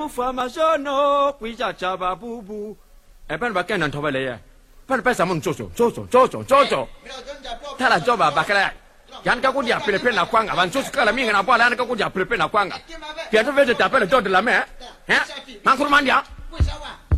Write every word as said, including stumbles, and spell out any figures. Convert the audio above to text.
mu fama sono kwija chaba bubu e pen ba ken nan thoba le ya pen pe sa mun chocho chocho chocho chocho tala joba bakala yan ka ko dia pele na kwanga ban chocho kala minga na bala yan ka ko dia pele na kwanga pia to vete tapele to de la me hein man kurmandia